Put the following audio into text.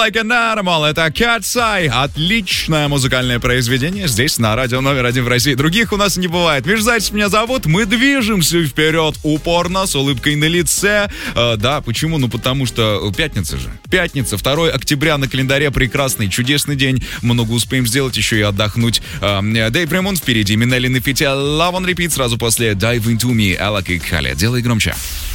Like an Animal, это Cat's Eye. Отличное музыкальное произведение здесь на радио номер 1 в России. Других у нас не бывает. Вижзайс меня зовут, мы движемся вперед упорно, с улыбкой на лице. Да, почему? Ну, потому что пятница же. Пятница, 2 октября на календаре, прекрасный, чудесный день. Много успеем сделать, еще и отдохнуть. Дэйв Ремон впереди, Минелли на фите, Love on Repeat, сразу после Dive Into Me, Алла Кикхали. Делай громче.